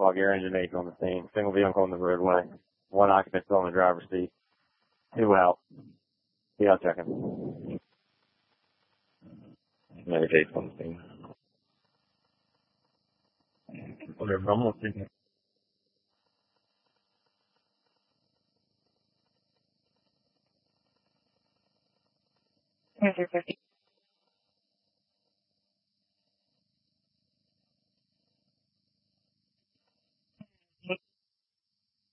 log air engine 8 on the scene. Single vehicle on the roadway. One occupant still in the driver's seat. 2 out. See y'all checking. Maybe 8 on the scene. Whatever, I'm gonna see. Here's your 50.